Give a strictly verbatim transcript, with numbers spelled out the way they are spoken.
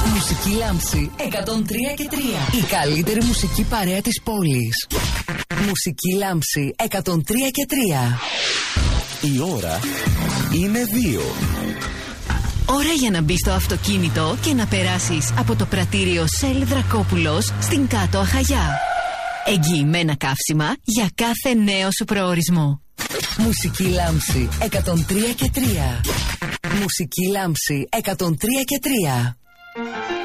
Μουσική Λάμψη εκατόν τρία και τρία. Η καλύτερη μουσική παρέα της πόλης. Μουσική Λάμψη εκατόν τρία και τρία. Η ώρα είναι δύο. Ώρα για να μπεις στο αυτοκίνητο και να περάσεις από το πρατήριο Σέλ Δρακόπουλος στην Κάτω Αχαγιά. Εγγυημένα καύσιμα για κάθε νέο σου προορισμό. Μουσική Λάμψη εκατόν τρία και τρία. Μουσική Λάμψη εκατόν τρία και τρία.